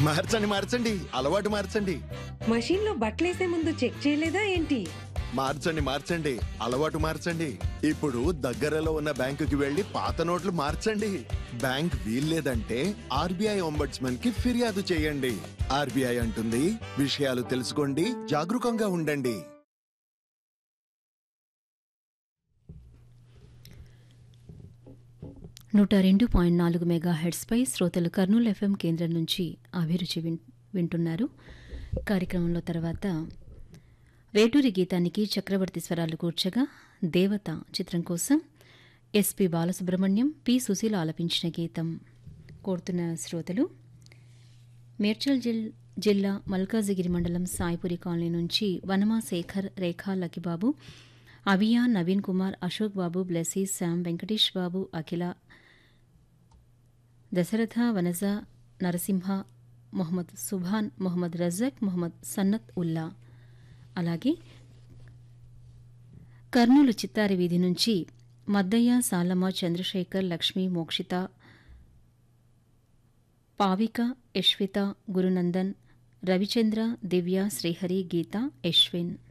మార్చండి మార్చండి, అలవాటు మార్చండి. మషీన్‌లో బట్టలేసే ముందు చెక్ చేయలేదా ఏంటి? మార్చండి మార్చండి, అలవాటు మార్చండి. ఇప్పుడు దగ్గరలో ఉన్న బ్యాంకుకి వెళ్లి పాత నోట్లు మార్చండి. బ్యాంక్ వీల్లేదంటే ఆర్బీఐ ఒంబడ్స్మన్ కి ఫిర్యాదు చేయండి. ఆర్బీఐ అంటుంది, విషయాలు తెలుసుకోండి, జాగరూకంగా ఉండండి. 102.4 మెగాహెర్ట్జ్పై శ్రోతలు కర్నూలు ఎఫ్ఎం కేంద్రం నుంచి అభిరుచి వింటున్నారు. కార్యక్రమంలో తర్వాత వేటూరి గీతానికి చక్రవర్తి స్వరాలు కూర్చగా దేవత చిత్రం కోసం ఎస్పి బాలసుబ్రహ్మణ్యం, పి సుశీల ఆలపించిన గీతం కోరుతున్న శ్రోతలు మేడ్చల్ జిల్లా మల్కాజిగిరి మండలం సాయిపురి కాలనీ నుంచి వనమా శేఖర్, రేఖా లకిబాబు, అవియా, నవీన్ కుమార్, అశోక్ బాబు, బ్లెసీ, శ్యామ్, వెంకటేష్ బాబు, అఖిల, దశరథ, వనజ, నరసింహ, మొహమ్మద్ సుభాన్, మొహమ్మద్ రజక్, మొహమ్మద్ సన్నత్ ఉల్లా, అలాగే కర్నూలు చిత్తారి వీధి నుంచి మద్దయ్య, సాలమ్మ, చంద్రశేఖర్, లక్ష్మి, మోక్షిత, పావిక, యశ్విత, గురునందన్, రవిచంద్ర, దివ్య, శ్రీహరి, గీత, యశ్విన్.